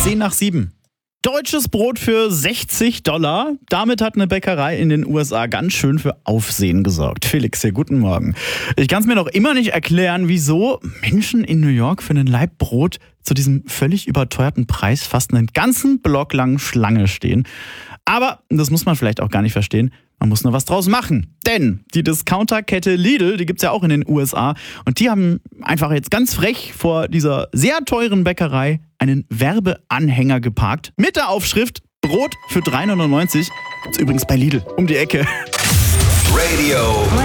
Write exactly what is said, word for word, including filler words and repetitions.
zehn nach sieben. Deutsches Brot für sechzig Dollar. Damit hat eine Bäckerei in den U S A ganz schön für Aufsehen gesorgt. Felix hier, guten Morgen. Ich kann es mir noch immer nicht erklären, wieso Menschen in New York für einen Laib Brot zu diesem völlig überteuerten Preis fast einen ganzen Block lang Schlange stehen. Aber das muss man vielleicht auch gar nicht verstehen. Man muss nur was draus machen. Denn die Discounterkette Lidl, die gibt's ja auch in den U S A. Und die haben einfach jetzt ganz frech vor dieser sehr teuren Bäckerei einen Werbeanhänger geparkt. Mit der Aufschrift Brot für drei neunundneunzig. Gibt's übrigens bei Lidl um die Ecke. Radio